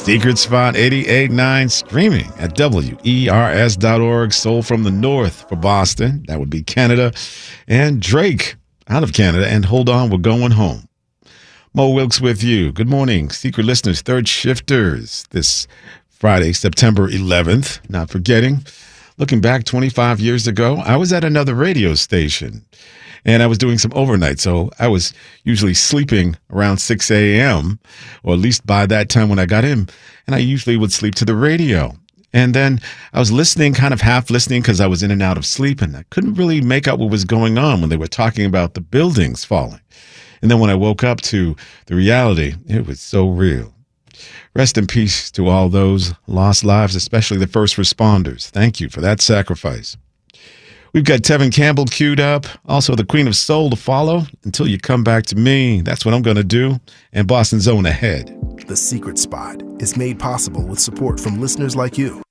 Secret Spot 88.9 streaming at WERS.org. Soul from the North for Boston. That would be Canada. And Drake out of Canada. And Hold On, We're Going Home. Mo Wilkes with you. Good morning, Secret listeners, third shifters. This Friday, September 11th. Not forgetting, looking back 25 years ago, I was at another radio station. And I was doing some overnight, so I was usually sleeping around 6 a.m., or at least by that time when I got in, and I usually would sleep to the radio. And then I was listening, kind of half listening, because I was in and out of sleep, and I couldn't really make out what was going on when they were talking about the buildings falling. And then when I woke up to the reality, it was so real. Rest in peace to all those lost lives, especially the first responders. Thank you for that sacrifice. We've got Tevin Campbell queued up, also the Queen of Soul to follow. Until you come back to me, that's what I'm going to do. And Boston's Own ahead. The Secret Spot is made possible with support from listeners like you.